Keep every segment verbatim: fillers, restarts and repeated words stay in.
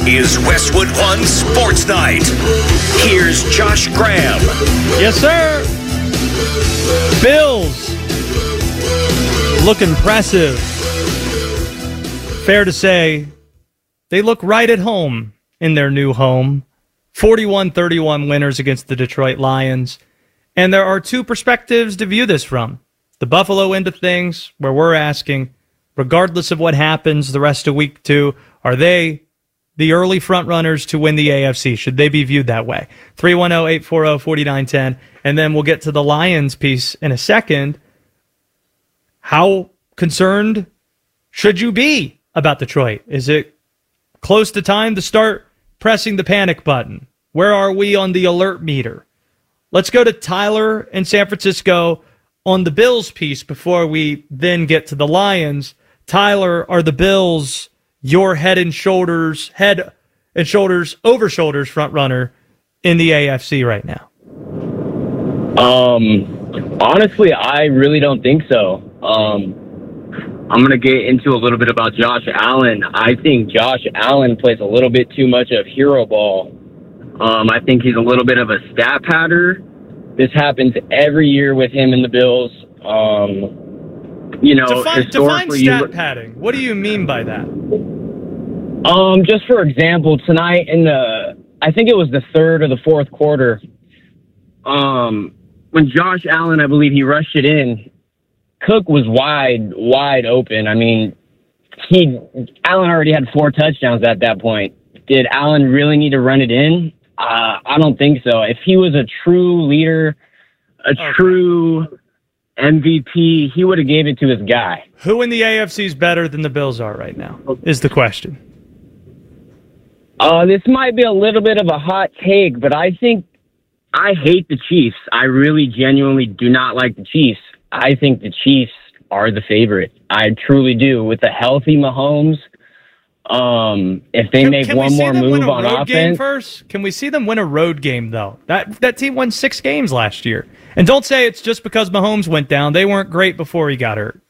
Is Westwood One Sports Night. Here's Josh Graham. Yes, sir. Bills look impressive. Fair to say, they look right at home in their new home. forty-one thirty-one winners against the Detroit Lions. And there are two perspectives to view this from. The Buffalo end of things, where we're asking, regardless of what happens the rest of week two, are they the early front runners to win the A F C? Should they be viewed that way? three one zero, eight four zero, four nine one zero. And then we'll get to the Lions piece in a second. How concerned should you be about Detroit? Is it close to time to start pressing the panic button? Where are we on the alert meter? Let's go to Tyler in San Francisco on the Bills piece before we then get to the Lions. Tyler, are the Bills your head and shoulders, head and shoulders, over shoulders front runner in the A F C right now? Um, honestly, I really don't think so. Um, I'm going to get into a little bit about Josh Allen. I think Josh Allen plays a little bit too much of hero ball. Um, I think he's a little bit of a stat padder. This happens every year with him and the Bills. Um, you know, define, define historically, stat you, padding. What do you mean by that? Um, just for example, tonight in the, I think it was the third or the fourth quarter, um, when Josh Allen, I believe he rushed it in, Cook was wide, wide open. I mean, he Allen already had four touchdowns at that point. Did Allen really need to run it in? Uh, I don't think so. If he was a true leader, a okay. true M V P, he would have gave it to his guy. Who in the A F C is better than the Bills are right now is the question. Uh, this might be a little bit of a hot take, but I think I hate the Chiefs. I really genuinely do not like the Chiefs. I think the Chiefs are the favorite. I truly do. With a healthy Mahomes, um, if they can, make can one more move on offense game first, can we see them win a road game though? That that team won six games last year, and don't say it's just because Mahomes went down. They weren't great before he got hurt.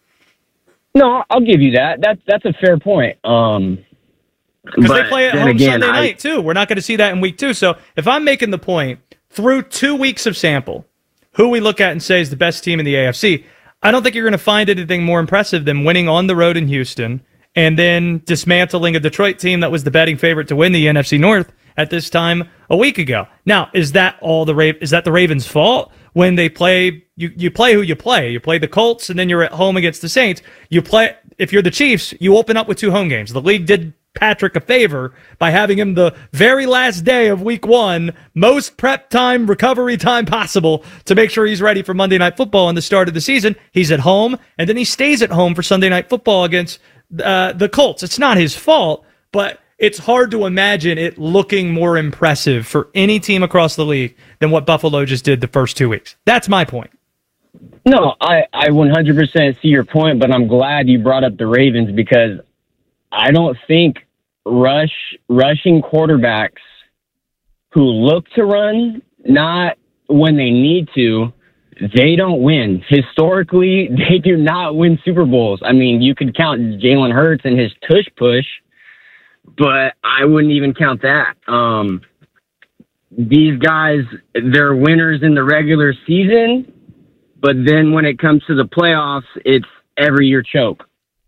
No, I'll give you that. That's that's a fair point. Um, because they play at home again, Sunday I, night too. We're not going to see that in week two. So if I'm making the point through two weeks of sample, who we look at and say is the best team in the A F C, I don't think you're going to find anything more impressive than winning on the road in Houston and then dismantling a Detroit team that was the betting favorite to win the N F C North at this time a week ago. Now, is that all the Ra- is that the Ravens' fault when they play? You you play who you play. You play the Colts, and then you're at home against the Saints. You play if you're the Chiefs, you open up with two home games. The league did Patrick a favor by having him the very last day of week one, most prep time, recovery time possible to make sure he's ready for Monday Night Football in the start of the season. He's at home, and then he stays at home for Sunday Night Football against uh, the Colts. It's not his fault, but it's hard to imagine it looking more impressive for any team across the league than what Buffalo just did the first two weeks. That's my point. No, I, I one hundred percent see your point, but I'm glad you brought up the Ravens because I don't think rush rushing quarterbacks who look to run, not when they need to, they don't win. Historically, they do not win Super Bowls. I mean, you could count Jalen Hurts and his tush push, but I wouldn't even count that. Um, these guys, they're winners in the regular season, but then when it comes to the playoffs, it's every year choke.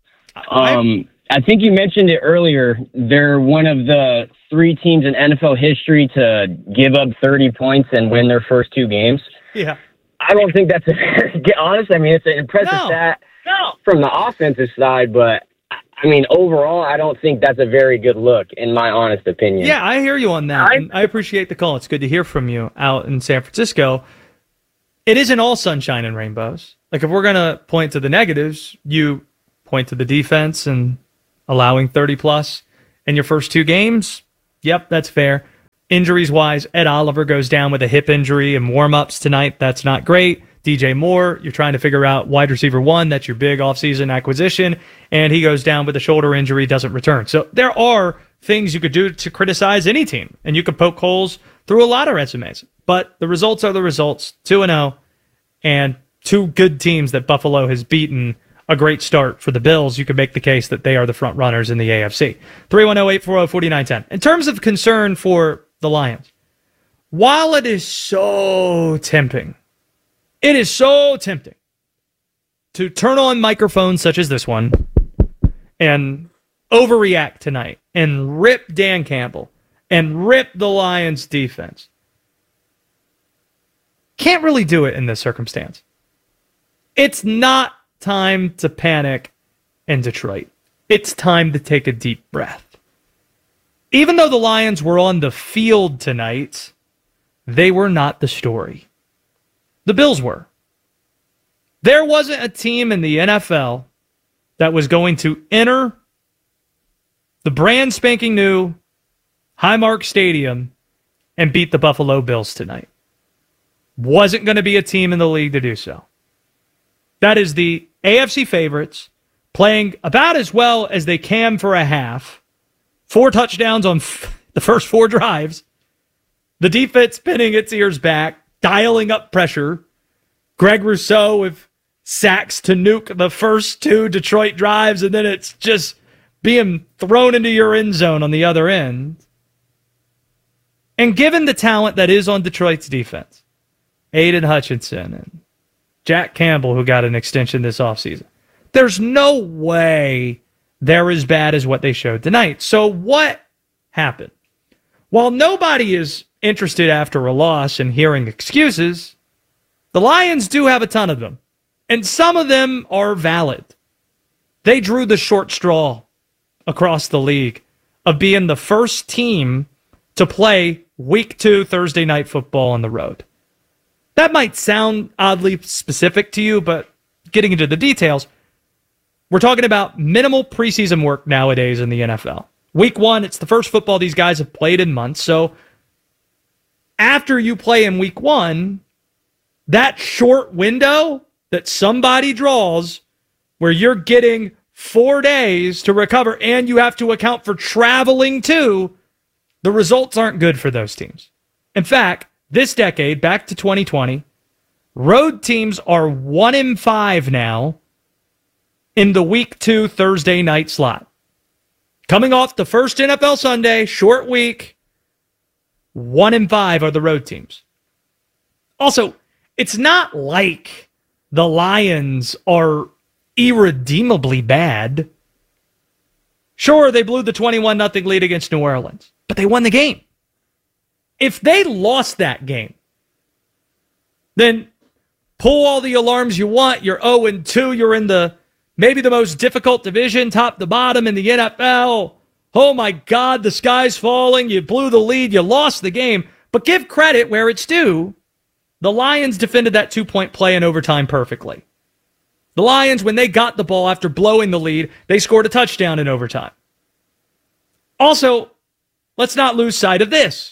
Um, I think you mentioned it earlier. They're one of the three teams in N F L history to give up thirty points and win their first two games. Yeah. I don't think that's a, get honest. I mean, it's an impressive no. stat no. from the offensive side, but I mean, overall, I don't think that's a very good look, in my honest opinion. Yeah, I hear you on that. I, I appreciate the call. It's good to hear from you out in San Francisco. It isn't all sunshine and rainbows. Like, if we're going to point to the negatives, you point to the defense and allowing thirty plus in your first two games. Yep, that's fair. Injuries-wise, Ed Oliver goes down with a hip injury in warm-ups tonight. That's not great. D J Moore, you're trying to figure out wide receiver one. That's your big offseason acquisition. And he goes down with a shoulder injury, doesn't return. So there are things you could do to criticize any team, and you could poke holes through a lot of resumes. But the results are the results, two and oh, and two good teams that Buffalo has beaten a great start for the Bills, you could make the case that they are the front runners in the A F C. three one zero, eight four zero, four nine one zero. In terms of concern for the Lions, while it is so tempting, it is so tempting to turn on microphones such as this one and overreact tonight and rip Dan Campbell and rip the Lions defense. Can't really do it in this circumstance. It's not time to panic in Detroit. It's time to take a deep breath. Even though the Lions were on the field tonight, they were not the story. The Bills were. There wasn't a team in the N F L that was going to enter the brand spanking new Highmark Stadium and beat the Buffalo Bills tonight. Wasn't going to be a team in the league to do so. That is the A F C favorites playing about as well as they can for a half. Four touchdowns on f- the first four drives. The defense pinning its ears back, dialing up pressure. Greg Rousseau with sacks to nuke the first two Detroit drives, and then it's just being thrown into your end zone on the other end. And given the talent that is on Detroit's defense, Aiden Hutchinson and Jack Campbell, who got an extension this offseason, there's no way they're as bad as what they showed tonight. So what happened? While nobody is interested after a loss in hearing excuses, the Lions do have a ton of them, and some of them are valid. They drew the short straw across the league of being the first team to play week two Thursday night football on the road. That might sound oddly specific to you, but getting into the details, we're talking about minimal preseason work nowadays in the N F L. Week one, it's the first football these guys have played in months, so after you play in week one, that short window that somebody draws where you're getting four days to recover and you have to account for traveling too, the results aren't good for those teams. In fact, this decade, back to twenty twenty, road teams are one in five now in the week two Thursday night slot. Coming off the first N F L Sunday, short week, one in five are the road teams. Also, it's not like the Lions are irredeemably bad. Sure, they blew the twenty-one nothing lead against New Orleans, but they won the game. If they lost that game, then pull all the alarms you want. You're oh and two. You're in the maybe the most difficult division, top to bottom in the N F L. Oh my God, the sky's falling. You blew the lead. You lost the game. But give credit where it's due. The Lions defended that two-point play in overtime perfectly. The Lions, when they got the ball after blowing the lead, they scored a touchdown in overtime. Also, let's not lose sight of this.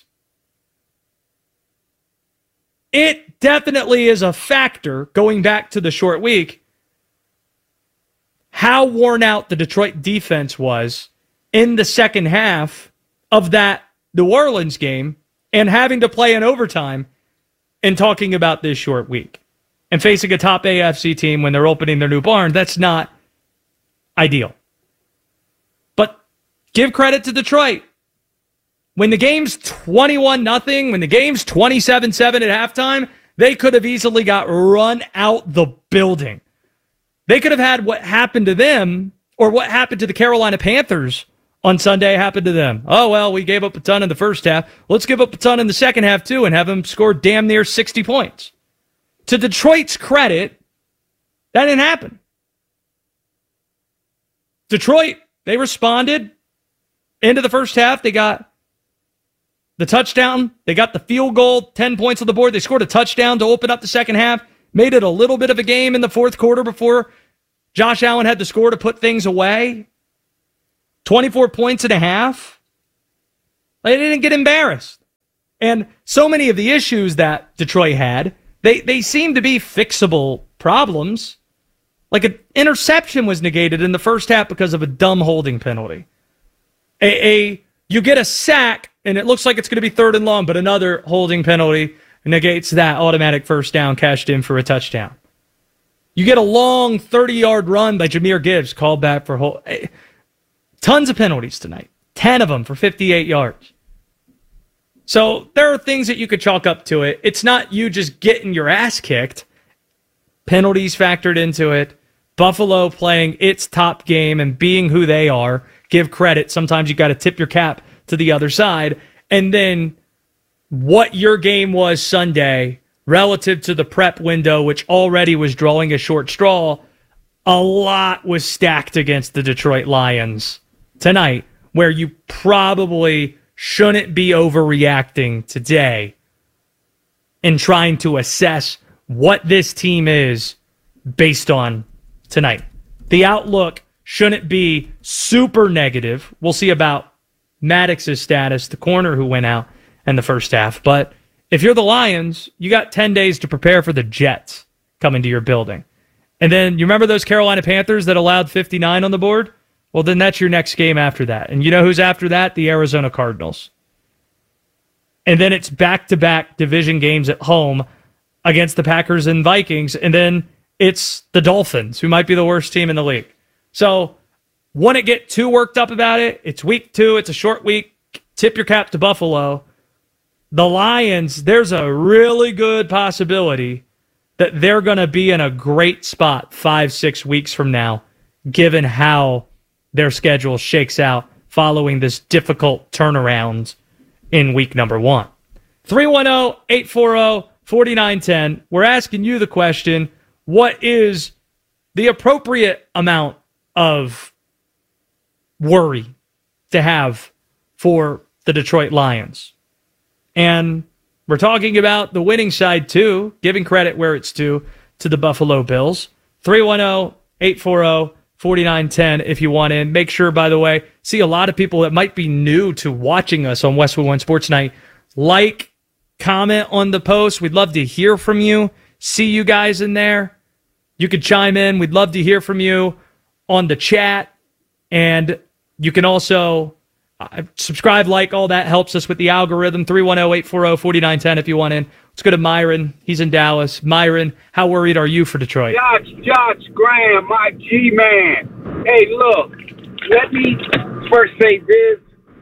It definitely is a factor, going back to the short week, how worn out the Detroit defense was in the second half of that New Orleans game and having to play in overtime and talking about this short week and facing a top A F C team when they're opening their new barn. That's not ideal. But give credit to Detroit. When the game's twenty-one nothing, when the game's twenty-seven seven at halftime, they could have easily got run out the building. They could have had what happened to them, or what happened to the Carolina Panthers on Sunday happen to them. Oh, well, we gave up a ton in the first half. Let's give up a ton in the second half, too, and have them score damn near sixty points. To Detroit's credit, that didn't happen. Detroit, they responded. Into the first half, they got the touchdown. They got the field goal, ten points on the board. They scored a touchdown to open up the second half. Made it a little bit of a game in the fourth quarter before Josh Allen had to score to put things away. twenty-four points and a half. They didn't get embarrassed. And so many of the issues that Detroit had, they, they seem to be fixable problems. Like an interception was negated in the first half because of a dumb holding penalty. A, a you get a sack, and it looks like it's going to be third and long, but another holding penalty negates that automatic first down cashed in for a touchdown. You get a long thirty-yard run by Jahmyr Gibbs, called back for whole. Tons of penalties tonight. ten of them for fifty-eight yards. So there are things that you could chalk up to it. It's not you just getting your ass kicked. Penalties factored into it. Buffalo playing its top game and being who they are. Give credit. Sometimes you got to tip your cap to the other side. And then what your game was Sunday relative to the prep window, which already was drawing a short straw, a lot was stacked against the Detroit Lions tonight, where you probably shouldn't be overreacting today and trying to assess what this team is based on tonight. The outlook shouldn't be super negative. We'll see about Maddox's status, the corner who went out in the first half. But if you're the Lions, you got ten days to prepare for the Jets coming to your building. And then you remember those Carolina Panthers that allowed fifty-nine on the board? Well, then that's your next game after that. And you know who's after that? The Arizona Cardinals. And then it's back-to-back division games at home against the Packers and Vikings. And then it's the Dolphins, who might be the worst team in the league. So wouldn't get too worked up about it. It's week two. It's a short week. Tip your cap to Buffalo. The Lions, there's a really good possibility that they're going to be in a great spot five, six weeks from now, given how their schedule shakes out following this difficult turnaround in week number one. three one zero, eight four zero, four nine one zero. We're asking you the question, what is the appropriate amount of worry to have for the Detroit Lions? And we're talking about the winning side, too, giving credit where it's due to the Buffalo Bills. three one zero, eight four zero, four nine one zero if you want in. Make sure, by the way, see a lot of people that might be new to watching us on Westwood One Sports Night. Like, comment on the post. We'd love to hear from you. See you guys in there. You could chime in. We'd love to hear from you on the chat. And you can also uh, subscribe, like, all that helps us with the algorithm. three one zero, eight four zero, four nine one zero if you want in. Let's go to Myron. He's in Dallas. Myron, how worried are you for Detroit? Josh, Josh Graham, my G-man. Hey, look, let me first say this.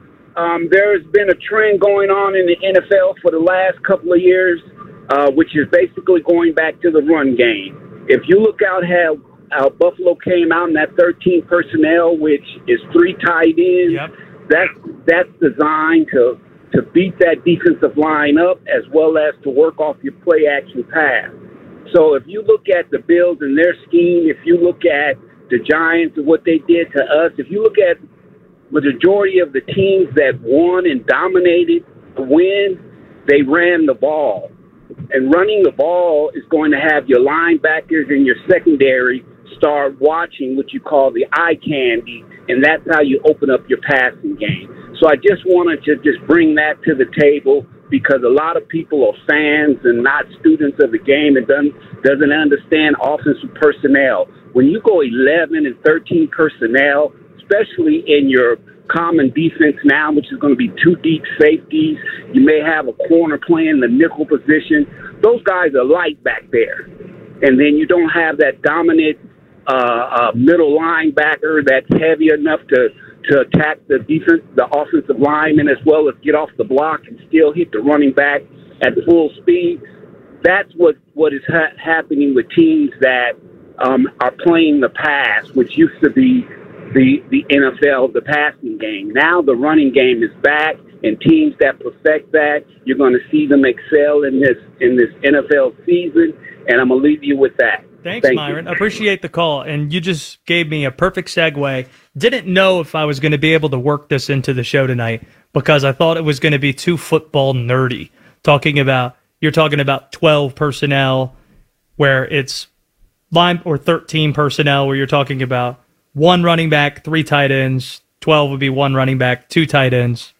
Um, there's been a trend going on in the N F L for the last couple of years, uh, which is basically going back to the run game. If you look out how, how Buffalo came out in that thirteen personnel, which is three tight ends, Yep. that's, that's designed to to beat that defensive line up as well as to work off your play-action pass. So if you look at the Bills and their scheme, if you look at the Giants and what they did to us, if you look at the majority of the teams that won and dominated the win, they ran the ball. And running the ball is going to have your linebackers and your secondary start watching what you call the eye candy, and that's how you open up your passing game. So I just wanted to just bring that to the table because a lot of people are fans and not students of the game and doesn't, doesn't understand offensive personnel. When you go eleven and thirteen personnel, especially in your common defense now, which is going to be two deep safeties, you may have a corner playing the nickel position. Those guys are light back there. And then you don't have that dominant uh, uh, middle linebacker that's heavy enough to to attack the defense, the offensive lineman, as well as get off the block and still hit the running back at full speed. That's what, what is ha- happening with teams that um, are playing the pass, which used to be the, the N F L, the passing game. Now the running game is back, and teams that perfect that, you're going to see them excel in this in this N F L season, and I'm going to leave you with that. Thanks, Thank Myron. you. Appreciate the call. And you just gave me a perfect segue. Didn't know if I was going to be able to work this into the show tonight because I thought it was going to be too football nerdy. Talking about, you're talking about twelve personnel where it's line or thirteen personnel where you're talking about one running back, three tight ends. twelve would be one running back, two tight ends.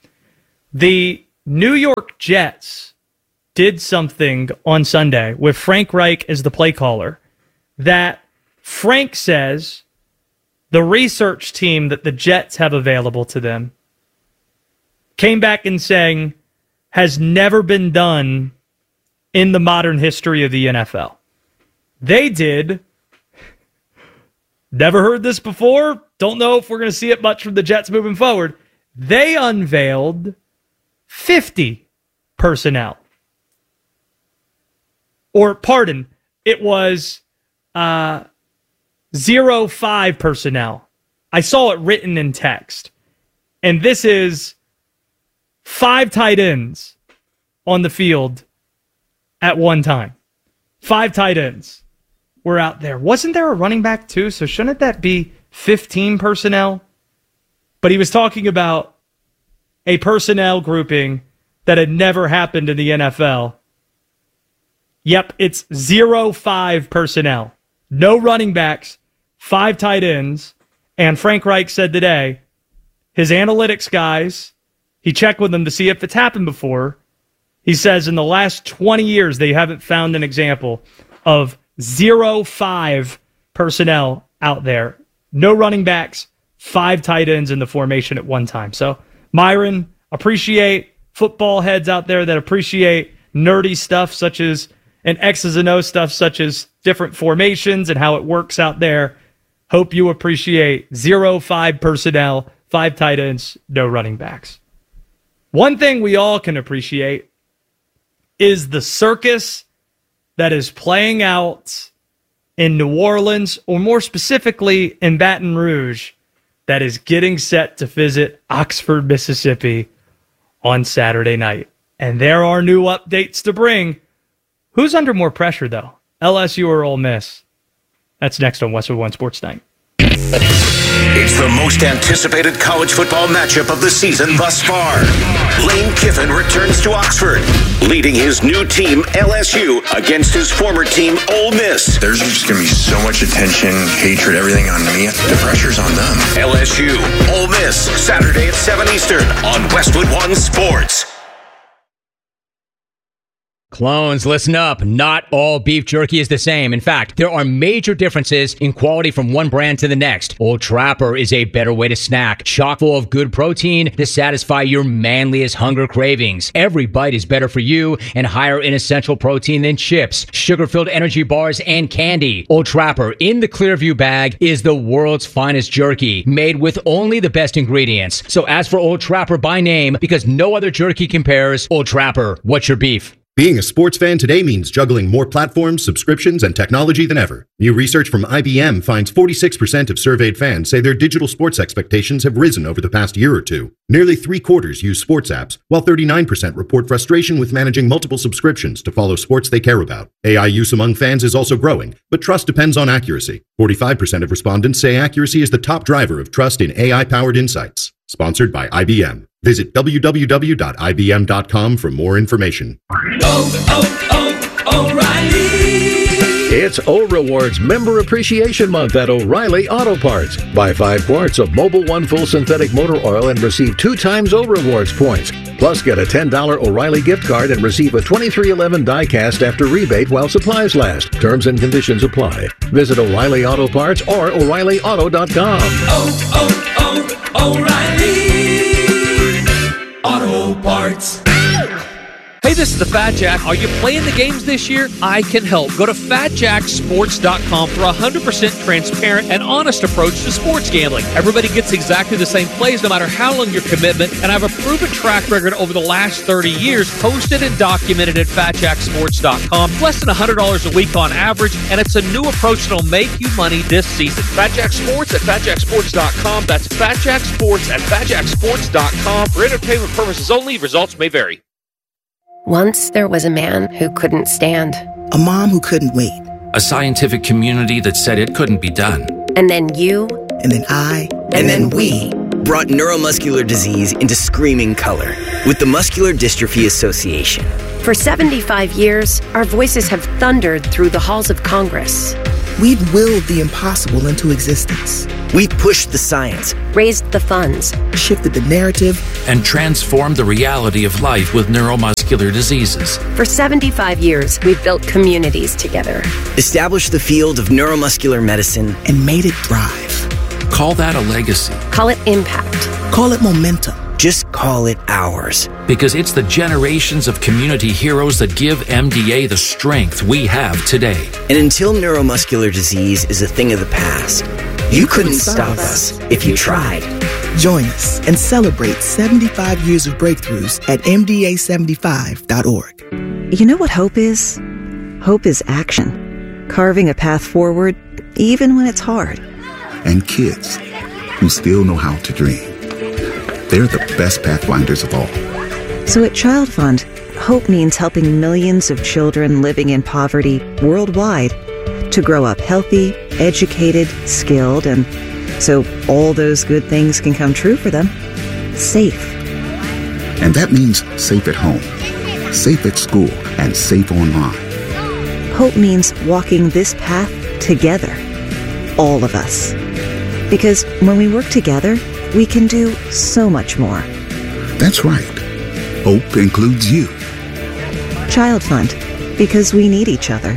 The New York Jets did something on Sunday with Frank Reich as the play caller that Frank says the research team that the Jets have available to them came back and saying has never been done in the modern history of the N F L. They did. Never heard this before. Don't know if we're going to see it much from the Jets moving forward. They unveiled fifty personnel. Or, pardon, it was uh, zero five personnel. I saw it written in text. And this is five tight ends on the field at one time. Five tight ends were out there. Wasn't there a running back too? So shouldn't that be fifteen personnel? But he was talking about a personnel grouping that had never happened in the N F L. Yep, it's zero five personnel. No running backs, five tight ends. And Frank Reich said today, his analytics guys, he checked with them to see if it's happened before. He says in the last twenty years, they haven't found an example of zero five personnel out there. No running backs, five tight ends in the formation at one time. So, Myron, appreciate football heads out there that appreciate nerdy stuff such as and X's and O's stuff such as different formations and how it works out there. Hope you appreciate zero five personnel, five tight ends, no running backs. One thing we all can appreciate is the circus that is playing out in New Orleans, or more specifically in Baton Rouge, that is getting set to visit Oxford, Mississippi on Saturday night. And there are new updates to bring. Who's under more pressure, though? L S U or Ole Miss? That's next on Westwood One Sports Night. It's the most anticipated college football matchup of the season thus far. Lane Kiffin returns to Oxford, leading his new team, L S U, against his former team, Ole Miss. There's just going to be so much attention, hatred, everything on me. The pressure's on them. L S U, Ole Miss, Saturday at seven Eastern on Westwood One Sports. Clones, listen up. Not all beef jerky is the same. In fact, there are major differences in quality from one brand to the next. Old Trapper is a better way to snack, chock full of good protein to satisfy your manliest hunger cravings. Every bite is better for you and higher in essential protein than chips, sugar-filled energy bars, and candy. Old Trapper in the Clearview bag is the world's finest jerky, made with only the best ingredients. So ask for Old Trapper by name because no other jerky compares. Old Trapper, what's your beef? Being a sports fan today means juggling more platforms, subscriptions, and technology than ever. New research from I B M finds forty-six percent of surveyed fans say their digital sports expectations have risen over the past year or two. Nearly three quarters use sports apps, while thirty-nine percent report frustration with managing multiple subscriptions to follow sports they care about. A I use among fans is also growing, but trust depends on accuracy. forty-five percent of respondents say accuracy is the top driver of trust in A I-powered insights. Sponsored by I B M. Visit w w w dot i b m dot com for more information. Oh, oh, oh, O'Reilly! It's O Rewards Member Appreciation Month at O'Reilly Auto Parts. Buy five quarts of Mobil One Full Synthetic Motor Oil and receive two times O Rewards points. Plus, get a ten dollars O'Reilly gift card and receive a twenty-three eleven die-cast after rebate while supplies last. Terms and conditions apply. Visit O'Reilly Auto Parts or O'Reilly Auto dot com. Oh, oh, oh, O'Reilly Auto Parts. Hey, this is the Fat Jack. Are you playing the games this year? I can help. Go to fat jack sports dot com for a one hundred percent transparent and honest approach to sports gambling. Everybody gets exactly the same plays no matter how long your commitment, and I have a proven track record over the last thirty years posted and documented at fat jack sports dot com. Less than one hundred dollars a week on average, and it's a new approach that'll make you money this season. Fat Jack Sports at fat jack sports dot com. That's Fat Jack Sports at fat jack sports dot com. For entertainment purposes only, results may vary. Once there was a man who couldn't stand. A mom who couldn't wait. A scientific community that said it couldn't be done. And then you. And then I. And, and then, then we. Brought neuromuscular disease into screaming color with the Muscular Dystrophy Association. For seventy-five years, our voices have thundered through the halls of Congress. We've willed the impossible into existence. We've pushed the science, raised the funds, shifted the narrative, and transformed the reality of life with neuromuscular diseases. For seventy-five years, we've built communities together, established the field of neuromuscular medicine, and made it thrive. Call that a legacy. Call it impact. Call it momentum. just call it ours. Because it's the generations of community heroes that give M D A the strength we have today. And until neuromuscular disease is a thing of the past, you couldn't stop us if you tried. Join us and celebrate seventy-five years of breakthroughs at M D A seventy-five dot org. You know what hope is? Hope is action. Carving a path forward, even when it's hard. And kids who still know how to dream. They're the best pathfinders of all. So at Child Fund, hope means helping millions of children living in poverty worldwide to grow up healthy, educated, skilled, and so all those good things can come true for them. Safe. And that means safe at home, safe at school, and safe online. Hope means walking this path together. All of us. Because when we work together, we can do so much more. That's right. Hope includes you. Child Fund. Because we need each other.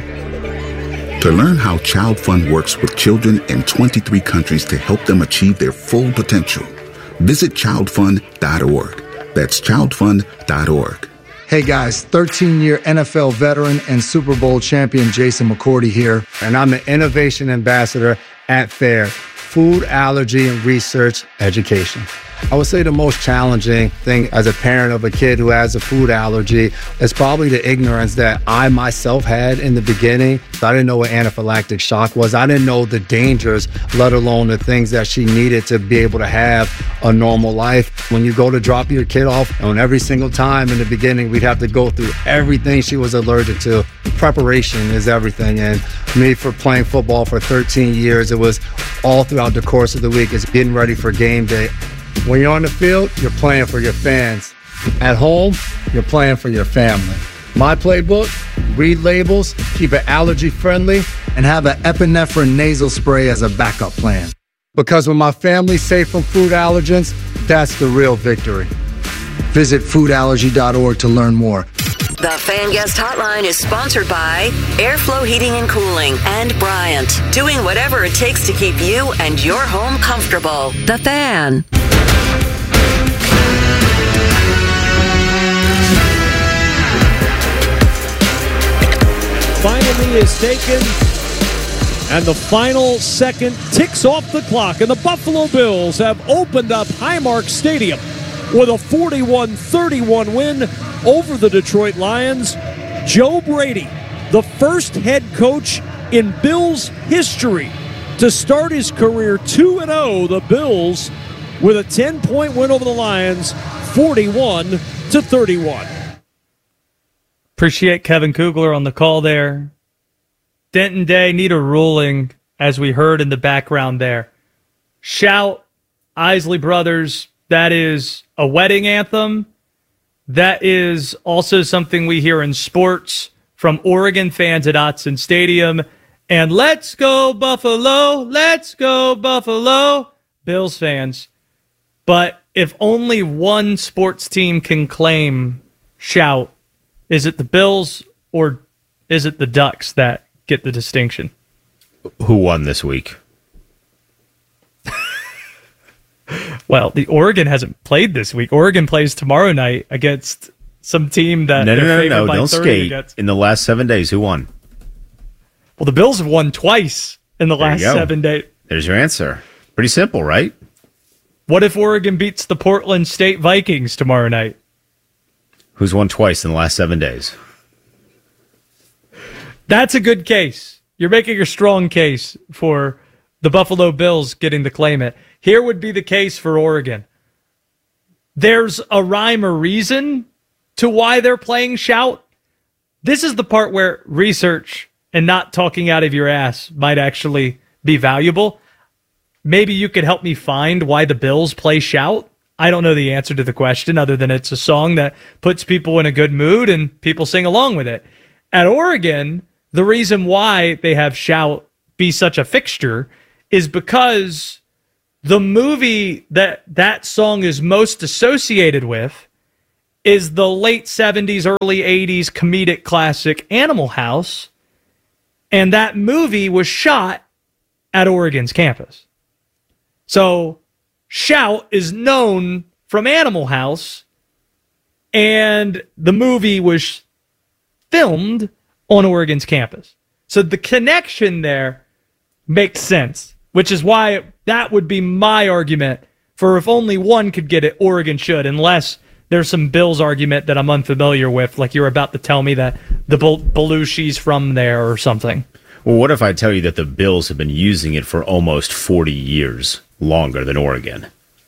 To learn how Child Fund works with children in twenty-three countries to help them achieve their full potential, visit child fund dot org. That's child fund dot org. Hey guys, thirteen-year N F L veteran and Super Bowl champion Jason McCourty here, and I'm the Innovation Ambassador at FAIR, Food Allergy and Research Education. I would say the most challenging thing as a parent of a kid who has a food allergy is probably the ignorance that I myself had in the beginning. I didn't know what anaphylactic shock was. I didn't know the dangers, let alone the things that she needed to be able to have a normal life. When you go to drop your kid off, and every single time in the beginning, we'd have to go through everything she was allergic to. Preparation is everything. And me, for playing football for thirteen years, it was all throughout the course of the week. It's getting ready for game day. When you're on the field, you're playing for your fans. At home, you're playing for your family. My playbook, read labels, keep it allergy friendly, and have an epinephrine nasal spray as a backup plan. Because when my family's safe from food allergens, that's the real victory. Visit food allergy dot org to learn more. The Fan Guest Hotline is sponsored by Airflow Heating and Cooling and Bryant, doing whatever it takes to keep you and your home comfortable. The Fan. Finally is taken, and the final second ticks off the clock, and the Buffalo Bills have opened up Highmark Stadium with a forty-one thirty-one win over the Detroit Lions. Joe Brady, the first head coach in Bills history to start his career two and oh, the Bills, with a ten-point win over the Lions, forty-one to thirty-one. Appreciate Kevin Kugler on the call there. Denton Day need a ruling, as we heard in the background there. Shout, Isley Brothers, that is a wedding anthem. That is also something we hear in sports from Oregon fans at Autzen Stadium. And let's go Buffalo, let's go Buffalo, Bills fans. But if only one sports team can claim shout, is it the Bills or is it the Ducks that get the distinction? Who won this week? Well, the Oregon hasn't played this week. Oregon plays tomorrow night against some team that No, no, they're no, no, favored don't by thirty skate. against. In the last seven days, who won? Well, the Bills have won twice in the There you last go. seven days. There's your answer. Pretty simple, right? What if Oregon beats the Portland State Vikings tomorrow night? Who's won twice in the last seven days? That's a good case. You're making a strong case for the Buffalo Bills getting to claim it. Here would be the case for Oregon. There's a rhyme or reason to why they're playing shout. This is the part where research and not talking out of your ass might actually be valuable. Maybe you could help me find why the Bills play shout. I don't know the answer to the question other than it's a song that puts people in a good mood and people sing along with it. At Oregon, the reason why they have shout be such a fixture is because the movie that that song is most associated with is the late seventies, early eighties comedic classic Animal House. And that movie was shot at Oregon's campus. So Shout is known from Animal House, and the movie was filmed on Oregon's campus. So the connection there makes sense, which is why that would be my argument for if only one could get it, Oregon should, unless there's some Bills argument that I'm unfamiliar with, like you're about to tell me that the Bel- Belushi's from there or something. Well, what if I tell you that the Bills have been using it for almost forty years, longer than Oregon?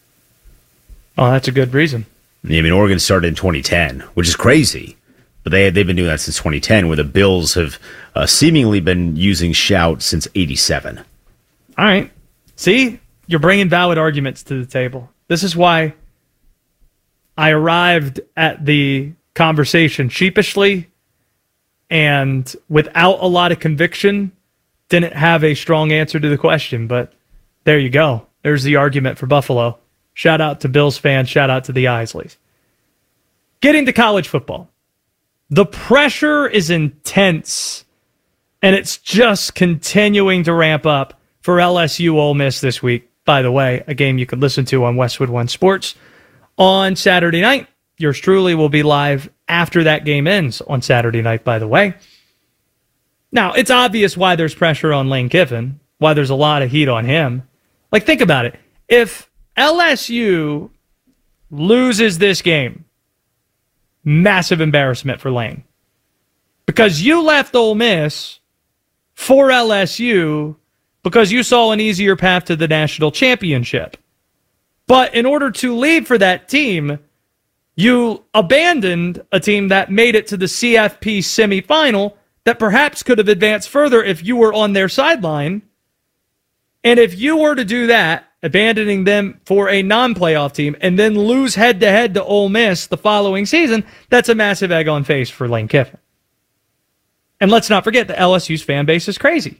Oh, that's a good reason. I mean, Oregon started in twenty ten, which is crazy. But they, they've been doing that since twenty ten, where the Bills have uh, seemingly been using Shout since eighty-seven. All right. See? You're bringing valid arguments to the table. This is why I arrived at the conversation sheepishly and without a lot of conviction, didn't have a strong answer to the question. But there you go. There's the argument for Buffalo. Shout out to Bills fans. Shout out to the Isleys. Getting to college football. The pressure is intense, and it's just continuing to ramp up for L S U Ole Miss this week. By the way, a game you can listen to on Westwood One Sports on Saturday night. Yours truly will be live after that game ends on Saturday night, by the way. Now, it's obvious why there's pressure on Lane Kiffin, why there's a lot of heat on him. Like, think about it. If L S U loses this game, massive embarrassment for Lane. Because you left Ole Miss for L S U because you saw an easier path to the national championship. But in order to lead for that team, you abandoned a team that made it to the C F P semifinal that perhaps could have advanced further if you were on their sideline. And if you were to do that, abandoning them for a non-playoff team, and then lose head-to-head to Ole Miss the following season, that's a massive egg on face for Lane Kiffin. And let's not forget that L S U's fan base is crazy.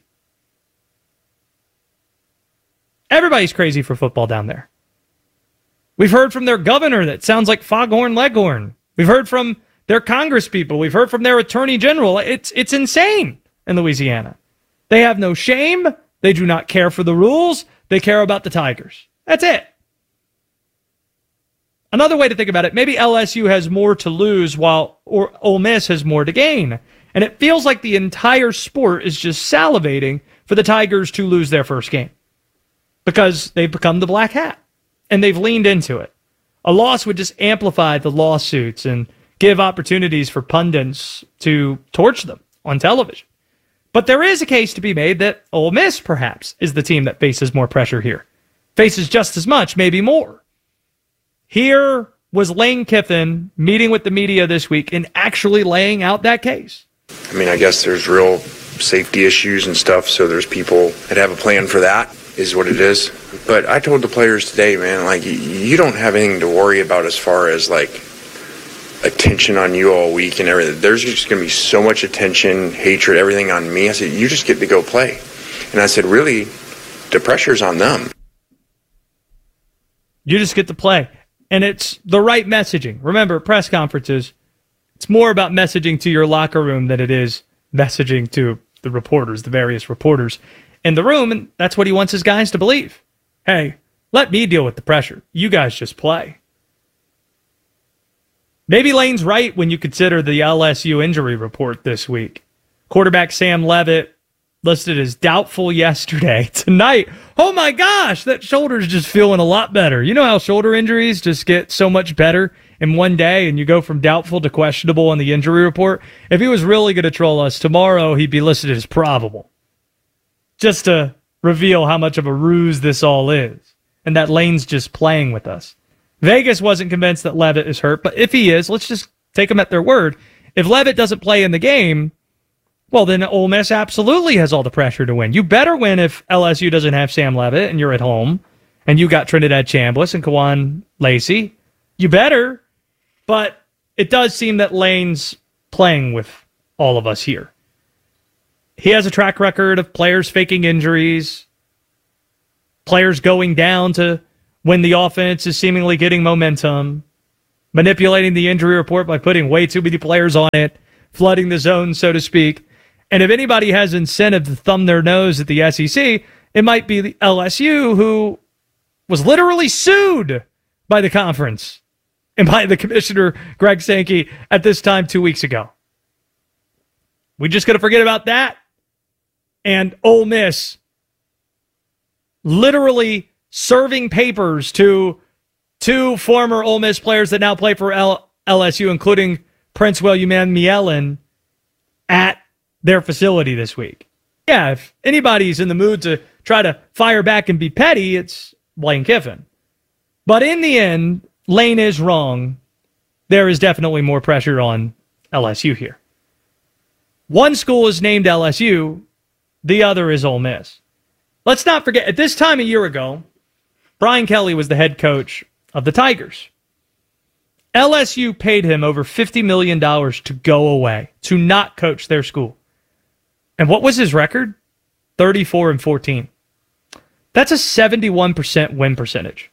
Everybody's crazy for football down there. We've heard from their governor that sounds like Foghorn Leghorn. We've heard from their Congress people. We've heard from their attorney general. It's, it's insane in Louisiana. They have no shame. They do not care for the rules. They care about the Tigers. That's it. Another way to think about it, maybe L S U has more to lose while or Ole Miss has more to gain. And it feels like the entire sport is just salivating for the Tigers to lose their first game because they've become the black hat and they've leaned into it. A loss would just amplify the lawsuits and give opportunities for pundits to torch them on television. But there is a case to be made that Ole Miss, perhaps, is the team that faces more pressure here. Faces just as much, maybe more. Here was Lane Kiffin meeting with the media this week and actually laying out that case. I mean, I guess there's real safety issues and stuff, so there's people that have a plan for that, is what it is. But I told the players today, man, like, you don't have anything to worry about as far as, like, attention on you all week and everything. There's just going to be so much attention, hatred, everything on me. I said, you just get to go play. And I said, really, the pressure's on them. You just get to play. And it's the right messaging. Remember, press conferences, it's more about messaging to your locker room than it is messaging to the reporters, the various reporters in the room. And that's what he wants his guys to believe. Hey, let me deal with the pressure. You guys just play. Maybe Lane's right when you consider the L S U injury report this week. Quarterback Sam Leavitt listed as doubtful yesterday. Tonight, oh my gosh, that shoulder's just feeling a lot better. You know how shoulder injuries just get so much better in one day and you go from doubtful to questionable on the injury report? If he was really going to troll us tomorrow, he'd be listed as probable. Just to reveal how much of a ruse this all is and that Lane's just playing with us. Vegas wasn't convinced that Leavitt is hurt, but if he is, let's just take them at their word. If Leavitt doesn't play in the game, well, then Ole Miss absolutely has all the pressure to win. You better win if L S U doesn't have Sam Leavitt and you're at home and you got Trinidad Chambliss and Kawan Lacey. You better, but it does seem that Lane's playing with all of us here. He has a track record of players faking injuries, players going down to when the offense is seemingly getting momentum, manipulating the injury report by putting way too many players on it, flooding the zone, so to speak. And if anybody has incentive to thumb their nose at the S E C, it might be the L S U, who was literally sued by the conference and by the commissioner, Greg Sankey, at this time two weeks ago. We just got to forget about that. And Ole Miss literally serving papers to two former Ole Miss players that now play for L- LSU, including Prince William Mielin, at their facility this week. Yeah, if anybody's in the mood to try to fire back and be petty, it's Lane Kiffin. But in the end, Lane is wrong. There is definitely more pressure on L S U here. One school is named L S U, the other is Ole Miss. Let's not forget, at this time a year ago, Brian Kelly was the head coach of the Tigers. L S U paid him over fifty million dollars to go away, to not coach their school. And what was his record? thirty-four and fourteen. That's a seventy-one percent win percentage.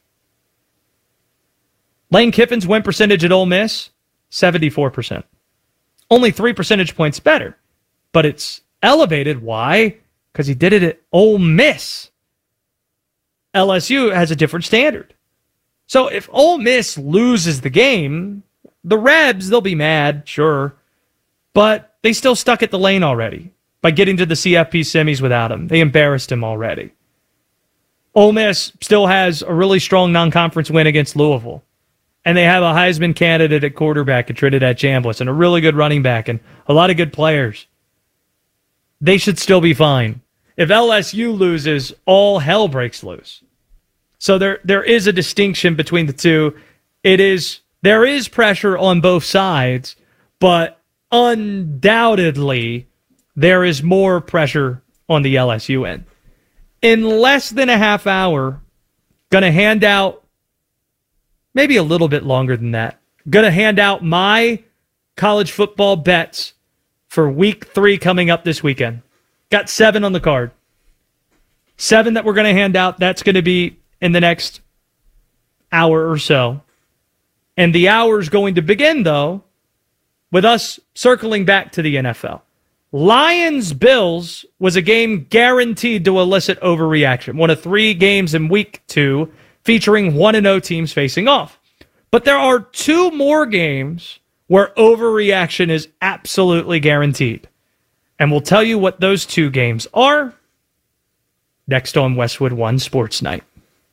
Lane Kiffin's win percentage at Ole Miss, seventy-four percent. Only three percentage points better. But it's elevated. Why? Because he did it at Ole Miss. L S U has a different standard. So if Ole Miss loses the game, the Rebs, they'll be mad, sure. But they still stuck at the lane already by getting to the C F P semis without him. They embarrassed him already. Ole Miss still has a really strong non-conference win against Louisville. And they have a Heisman candidate at quarterback at Trinidad Chambliss and a really good running back and a lot of good players. They should still be fine. If L S U loses, all hell breaks loose. So there there is a distinction between the two. It is there is pressure on both sides, but undoubtedly there is more pressure on the L S U end. In less than a half hour, gonna hand out maybe a little bit longer than that. Gonna hand out my college football bets for week three coming up this weekend. Got seven on the card. Seven that we're going to hand out. That's going to be in the next hour or so. And the hour is going to begin, though, with us circling back to the N F L. Lions-Bills was a game guaranteed to elicit overreaction. One of three games in week two featuring one and oh teams facing off. But there are two more games where overreaction is absolutely guaranteed. And we'll tell you what those two games are next on Westwood One Sports Night.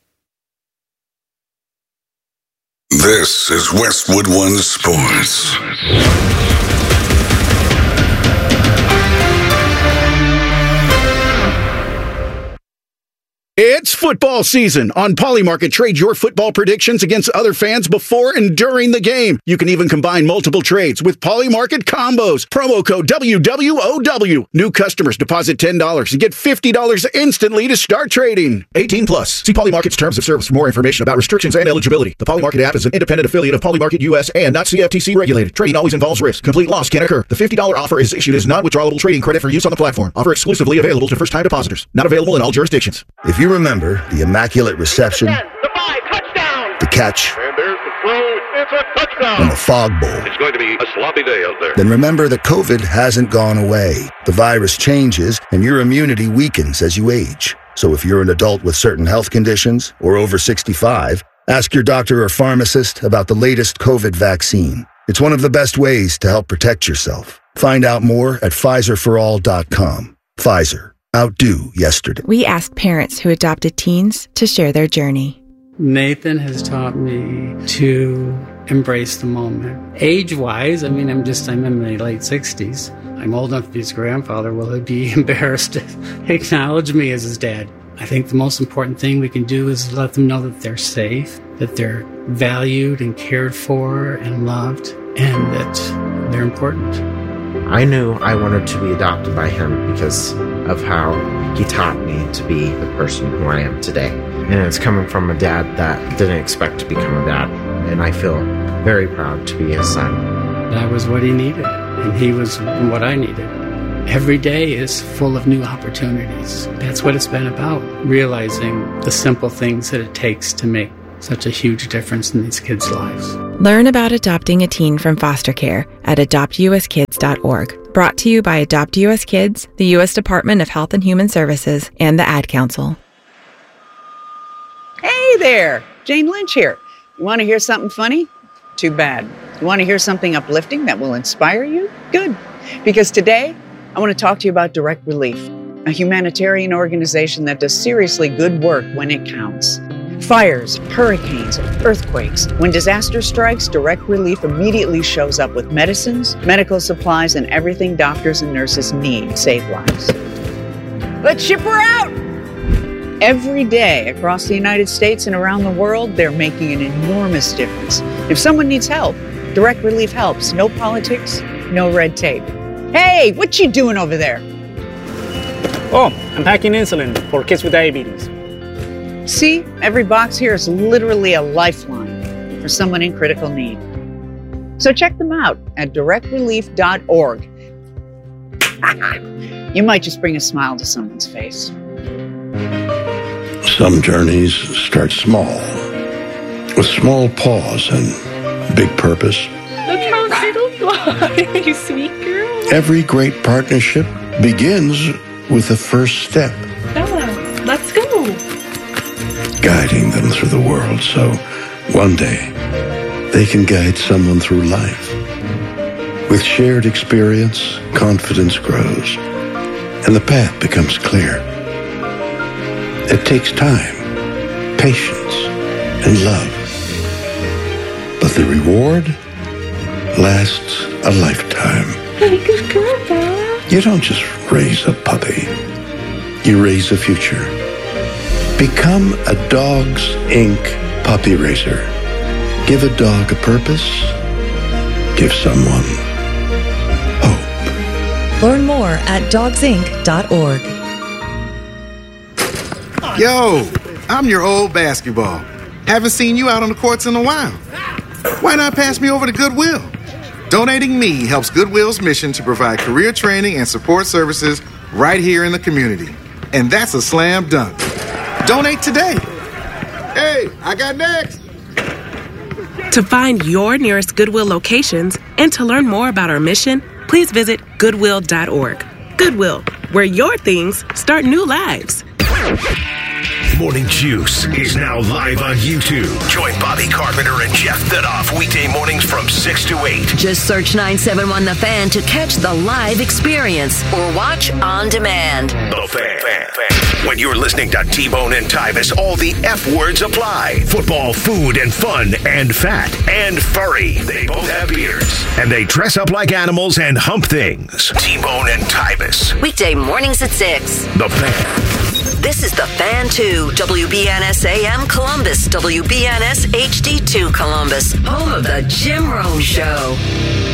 This is Westwood One Sports. It's football season. On Polymarket, trade your football predictions against other fans before and during the game. You can even combine multiple trades with Polymarket combos. Promo code W W O W. New customers deposit ten dollars and get fifty dollars instantly to start trading. eighteen plus. See Polymarket's terms of service for more information about restrictions and eligibility. The Polymarket app is an independent affiliate of Polymarket U S and not C F T C regulated. Trading always involves risk. Complete loss can occur. The fifty dollars offer is issued as non-withdrawable trading credit for use on the platform. Offer exclusively available to first-time depositors. Not available in all jurisdictions. If you remember the immaculate reception, the catch, and there's the throw. It's a touchdown. and the fog bowl, It's going to be a sloppy day out there. then remember that COVID hasn't gone away. The virus changes and your immunity weakens as you age. So if you're an adult with certain health conditions or over sixty-five, ask your doctor or pharmacist about the latest COVID vaccine. It's one of the best ways to help protect yourself. Find out more at Pfizer for all dot com. Pfizer. Outdo yesterday. We asked parents who adopted teens to share their journey. Nathan has taught me to embrace the moment. Age-wise, I mean, I'm just, I'm in my late sixties. I'm old enough to be his grandfather. Will he be embarrassed to acknowledge me as his dad? I think the most important thing we can do is let them know that they're safe, that they're valued and cared for and loved, and that they're important. I knew I wanted to be adopted by him because of how he taught me to be the person who I am today. And it's coming from a dad that didn't expect to become a dad. And I feel very proud to be his son. That was what he needed, and he was what I needed. Every day is full of new opportunities. That's what it's been about, realizing the simple things that it takes to make such a huge difference in these kids' lives. Learn about adopting a teen from foster care at adopt u s kids dot org. Brought to you by Adopt U S Kids, the U S Department of Health and Human Services, and the Ad Council. Hey there, Jane Lynch here. You want to hear something funny? Too bad. You want to hear something uplifting that will inspire you? Good. Because today, I want to talk to you about Direct Relief, a humanitarian organization that does seriously good work when it counts. Fires, hurricanes, earthquakes. When disaster strikes, Direct Relief immediately shows up with medicines, medical supplies, and everything doctors and nurses need to save lives. Let's ship her out! Every day across the United States and around the world, they're making an enormous difference. If someone needs help, Direct Relief helps. No politics, no red tape. Hey, what you doing over there? Oh, I'm packing insulin for kids with diabetes. See, every box here is literally a lifeline for someone in critical need. So check them out at direct relief dot org. You might just bring a smile to someone's face. Some journeys start small, with small pause and big purpose. Look how little you are, you sweet girl. Every great partnership begins with the first step. Bella, let's go. Guiding them through the world so one day they can guide someone through life. With shared experience, confidence grows, and the path becomes clear. It takes time, patience, and love. But the reward lasts a lifetime. Hey, good girl, Bella. You don't just raise a puppy. You raise a future. Become a Dogs Incorporated puppy raiser. Give a dog a purpose. Give someone hope. Learn more at dogs inc dot org. Yo, I'm your old basketball. Haven't seen you out on the courts in a while. Why not pass me over to Goodwill? Donating me helps Goodwill's mission to provide career training and support services right here in the community. And that's a slam dunk. Donate today. Hey, I got next. To find your nearest Goodwill locations and to learn more about our mission, please visit goodwill dot org. Goodwill, where your things start new lives. Morning Juice is now live on YouTube. Join Bobby Carpenter and Jeff Thidoff weekday mornings from six to eight. Just search nine seven one The Fan to catch the live experience or watch on demand. The Fan. fan, fan. When you're listening to T-Bone and Tyvis, all the F words apply. Football, food, and fun, and fat, and furry. They both have beards. And they dress up like animals and hump things. T-Bone and Tyvis. Weekday mornings at six. The Fan. This is The Fan two, W B N S A M Columbus, W B N S H D two Columbus, home of the Jim Rome Show.